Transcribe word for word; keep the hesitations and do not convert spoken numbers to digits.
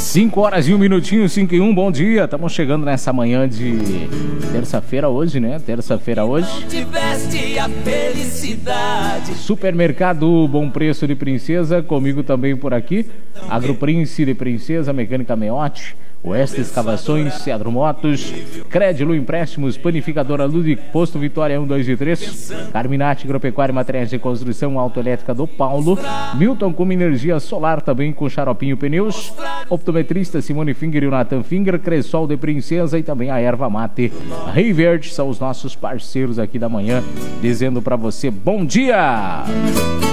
cinco horas e um minutinho, cinco e um, bom dia. Estamos chegando nessa manhã de terça-feira hoje, né? Terça-feira hoje. Tiveste a felicidade. Supermercado Bom Preço de Princesa, comigo também por aqui. Agroprince de Princesa, Mecânica Meote, Oeste Escavações, Cedro Motos, Crédilo Empréstimos, Panificadora Ludwig, Posto Vitória um, dois e três, Carminati Agropecuária e Materiais de Construção, Autoelétrica do Paulo, Milton com energia solar também com Xaropinho Pneus, Optometrista Simone Finger e o Nathan Finger, Cressol de Princesa e também a Erva Mate Rei Verde são os nossos parceiros aqui da manhã, dizendo para você bom dia!